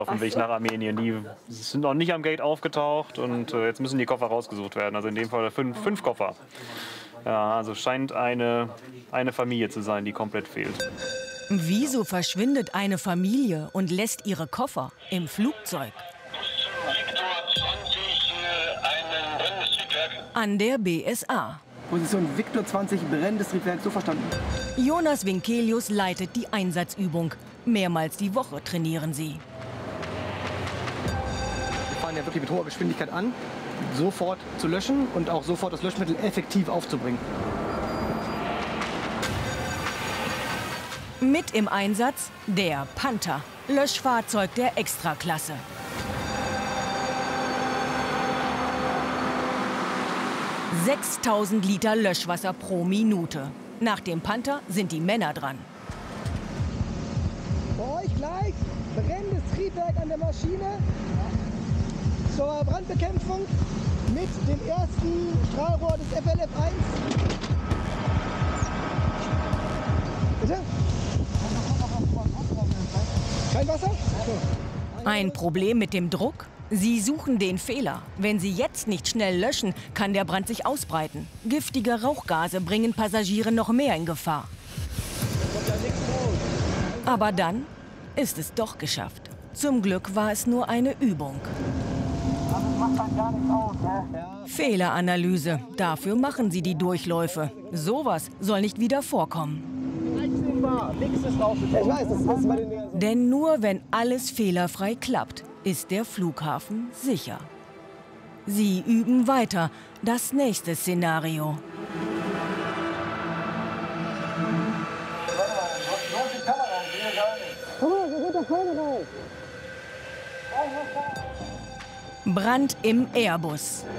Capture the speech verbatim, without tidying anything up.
auf dem Weg nach Armenien. Die sind noch nicht am Gate aufgetaucht und äh, jetzt müssen die Koffer rausgesucht werden. Also in dem Fall fünf, fünf Koffer. Ja, also scheint eine, eine Familie zu sein, die komplett fehlt. Wieso verschwindet eine Familie und lässt ihre Koffer im Flugzeug? An der B S A. Position Victor zwanzig, brennendes Triebwerk, so verstanden. Jonas Winkelius leitet die Einsatzübung. Mehrmals die Woche trainieren sie. Wir fahren ja wirklich mit hoher Geschwindigkeit an, sofort zu löschen und auch sofort das Löschmittel effektiv aufzubringen. Mit im Einsatz der Panther, Löschfahrzeug der Extraklasse. sechstausend Liter Löschwasser pro Minute. Nach dem Panther sind die Männer dran. Bei euch gleich brennendes Triebwerk an der Maschine zur Brandbekämpfung mit dem ersten Strahlrohr des F L F eins. Bitte? Kein Wasser? Ein Problem mit dem Druck? Sie suchen den Fehler. Wenn sie jetzt nicht schnell löschen, kann der Brand sich ausbreiten. Giftige Rauchgase bringen Passagiere noch mehr in Gefahr. Aber dann ist es doch geschafft. Zum Glück war es nur eine Übung. Fehleranalyse. Dafür machen sie die Durchläufe. Sowas soll nicht wieder vorkommen. Denn nur wenn alles fehlerfrei klappt, ist der Flughafen sicher. Sie üben weiter. Das nächste Szenario. Brand im Airbus.